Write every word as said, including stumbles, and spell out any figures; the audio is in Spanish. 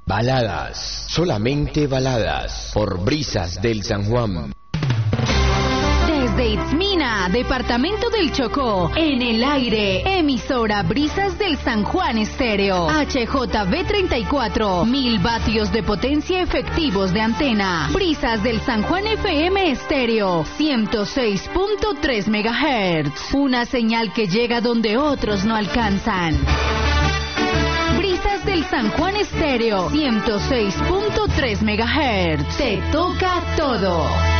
Baladas, solamente baladas, por Brisas del San Juan. Desde Itzmina, departamento del Chocó, en el aire, emisora Brisas del San Juan Estéreo, H J V treinta y cuatro, mil vatios de potencia efectivos de antena. Brisas del San Juan F M Estéreo, ciento seis punto tres megahertz, una señal que llega donde otros no alcanzan. Brisas del San Juan Estéreo, ciento seis punto tres megahertz, te toca todo.